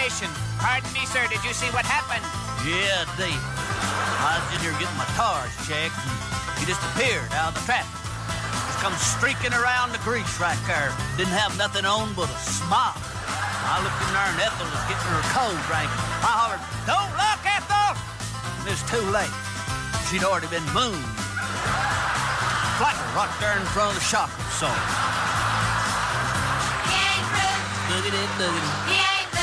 information. Pardon me, sir, did you see what happened? Yeah, I did. I was in here getting my tires checked, and he just appeared out of the traffic. Just come streaking around the grease right there. Didn't have nothing on but a smile. I looked in there, and Ethel was getting her cold drink. I hollered, "Don't look, Ethel!" And it was too late. She'd already been mooned. Flat right there in front of the shop, so. He ain't rude. Look at it, look at it. He ain't